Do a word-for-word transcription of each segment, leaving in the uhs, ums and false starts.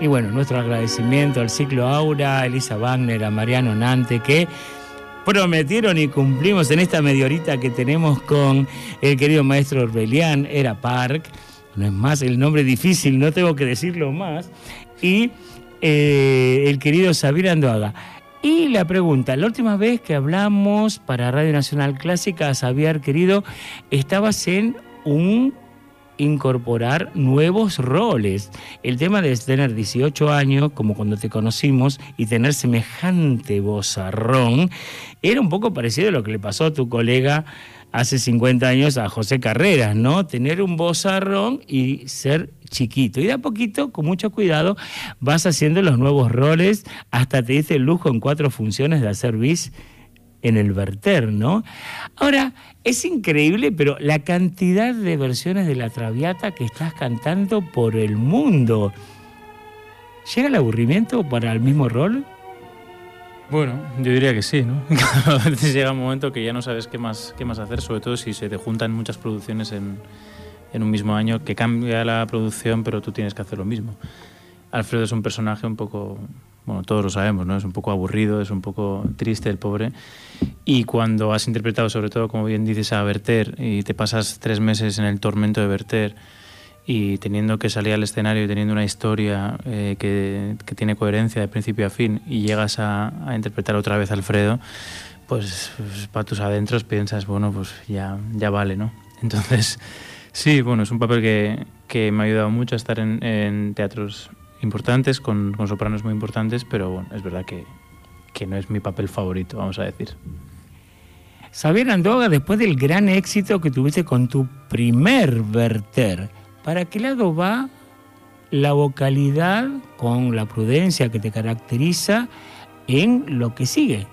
Y bueno, nuestro agradecimiento al Ciclo Aura, a Elisa Wagner, a Mariano Nante, que prometieron y cumplimos en esta media horita que tenemos con el querido maestro Orbelián Era Park. No es más el nombre difícil, no tengo que decirlo más. Y eh, el querido Xavier Andoaga. Y la pregunta, la última vez que hablamos para Radio Nacional Clásica, Xavier, querido, estabas en un incorporar nuevos roles. El tema de tener dieciocho años, como cuando te conocimos, y tener semejante vozarrón, era un poco parecido a lo que le pasó a tu colega hace cincuenta años a José Carreras, ¿no? Tener un vozarrón y ser chiquito. Y de a poquito, con mucho cuidado, vas haciendo los nuevos roles, hasta te diste el lujo en cuatro funciones de hacer bis en el Werther, ¿no? Ahora, es increíble, pero la cantidad de versiones de La Traviata que estás cantando por el mundo. ¿Llega el aburrimiento para el mismo rol? Bueno, yo diría que sí, ¿no? A veces llega un momento que ya no sabes qué más, qué más hacer, sobre todo si se te juntan muchas producciones en, en un mismo año, que cambia la producción, pero tú tienes que hacer lo mismo. Alfredo es un personaje un poco... Bueno, todos lo sabemos, ¿no? Es un poco aburrido, es un poco triste el pobre. Y cuando has interpretado, sobre todo, como bien dices, a Werther, y te pasas tres meses en el tormento de Werther, y teniendo que salir al escenario y teniendo una historia eh, que, que tiene coherencia de principio a fin, y llegas a, a interpretar otra vez a Alfredo, pues, pues para tus adentros piensas, bueno, pues ya, ya vale, ¿no? Entonces, sí, bueno, es un papel que, que me ha ayudado mucho a estar en, en teatros importantes, con, con sopranos muy importantes, pero bueno, es verdad que, que no es mi papel favorito, vamos a decir. Xavier Andoaga, después del gran éxito que tuviste con tu primer Werther, ¿para qué lado va la vocalidad con la prudencia que te caracteriza en lo que sigue?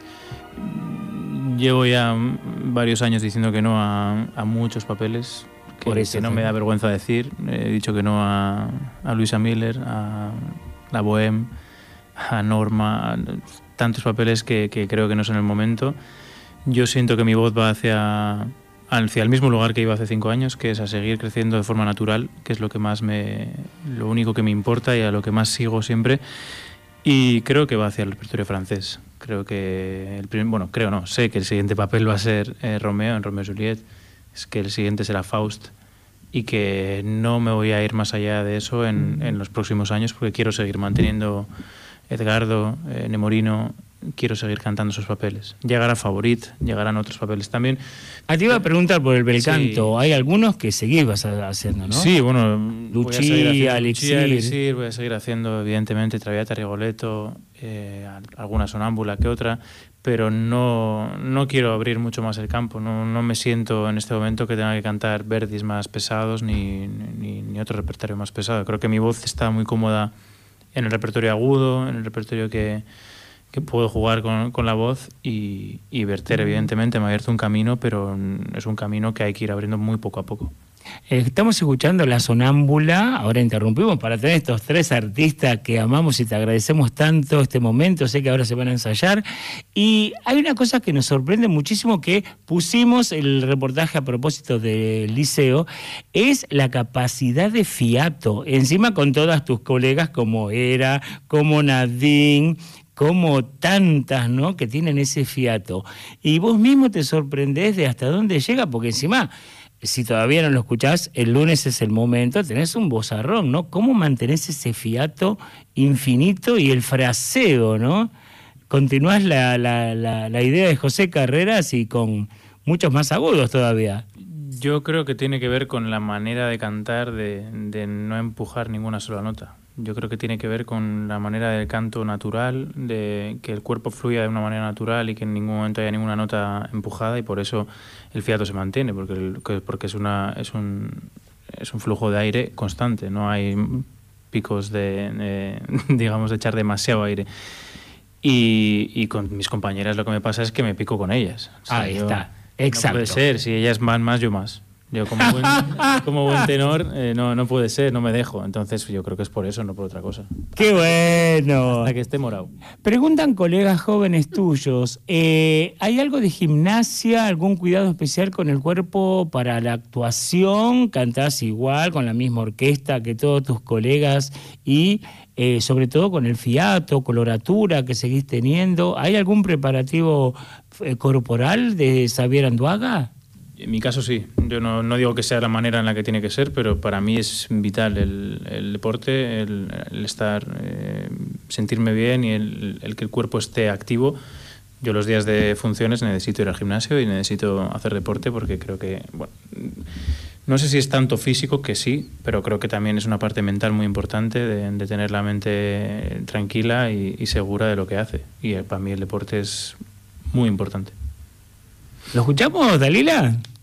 Llevo ya varios años diciendo que no a, a muchos papeles, que, Por eso, que no sí. me da vergüenza decir. He dicho que no a, a Luisa Miller, a la Bohème, a Norma, a tantos papeles que, que creo que no son el momento. Yo siento que mi voz va hacia, hacia el mismo lugar que iba hace cinco años, que es a seguir creciendo de forma natural, que es lo que más me, lo único que me importa y a lo que más sigo siempre. Y creo que va hacia el repertorio francés. Creo que, el primer, bueno, creo no, sé que el siguiente papel va a ser eh, Romeo, en Romeo y Juliet, es que el siguiente será Faust, y que no me voy a ir más allá de eso en, en los próximos años, porque quiero seguir manteniendo Edgardo, eh, Nemorino, quiero seguir cantando esos papeles. Llegará Favorit, llegarán otros papeles también. Ah, te iba a preguntar por el bel canto. Sí. Hay algunos que seguís vas haciendo, ¿no? Sí, bueno, Lucia, Elixir. Elixir, voy a seguir haciendo, evidentemente, Traviata, Rigoletto, eh, alguna sonámbula que otra, pero no, no quiero abrir mucho más el campo. No, no me siento en este momento que tenga que cantar verdis más pesados ni, ni, ni otro repertorio más pesado. Creo que mi voz está muy cómoda en el repertorio agudo, en el repertorio que... que puedo jugar con, con la voz, y, y Werther, evidentemente, me ha abierto un camino, pero es un camino que hay que ir abriendo muy poco a poco. Estamos escuchando La Sonámbula, ahora interrumpimos para tener estos tres artistas que amamos y te agradecemos tanto este momento, sé que ahora se van a ensayar, y hay una cosa que nos sorprende muchísimo, que pusimos el reportaje a propósito del liceo, es la capacidad de fiato, encima con todas tus colegas como Era, como Nadine, como tantas, ¿no?, que tienen ese fiato. Y vos mismo te sorprendés de hasta dónde llega, porque encima, si todavía no lo escuchás, el lunes es el momento, tenés un vozarrón, ¿no? ¿Cómo mantenés ese fiato infinito y el fraseo, ¿no? Continuás la, la, la, la idea de José Carreras y con muchos más agudos todavía. Yo creo que tiene que ver con la manera de cantar, de, de no empujar ninguna sola nota. Yo creo que tiene que ver con la manera del canto natural, de que el cuerpo fluya de una manera natural y que en ningún momento haya ninguna nota empujada, y por eso el fiato se mantiene, porque, el, porque es, una, es, un, es un flujo de aire constante, no hay picos de, de digamos, de echar demasiado aire. Y, y con mis compañeras lo que me pasa es que me pico con ellas. O sea, Ahí yo, está, exacto. No puede ser, si ellas van más, yo más. Yo como buen, como buen tenor eh, no, no puede ser, no me dejo. Entonces yo creo que es por eso, no por otra cosa. ¡Qué bueno! Hasta que esté morado. Preguntan colegas jóvenes tuyos, eh, ¿hay algo de gimnasia, algún cuidado especial con el cuerpo para la actuación? ¿Cantás igual, con la misma orquesta que todos tus colegas? Y eh, sobre todo con el fiato, coloratura que seguís teniendo. ¿Hay algún preparativo eh, corporal de Xavier Anduaga? En mi caso sí, yo no, no digo que sea la manera en la que tiene que ser, pero para mí es vital el, el deporte, el, el estar, eh, sentirme bien y el, el que el cuerpo esté activo. Yo los días de funciones necesito ir al gimnasio y necesito hacer deporte porque creo que, bueno, no sé si es tanto físico, que sí, pero creo que también es una parte mental muy importante de, de tener la mente tranquila y, y segura de lo que hace. Y para mí el deporte es muy importante. ¿Lo escuchamos, Dalila?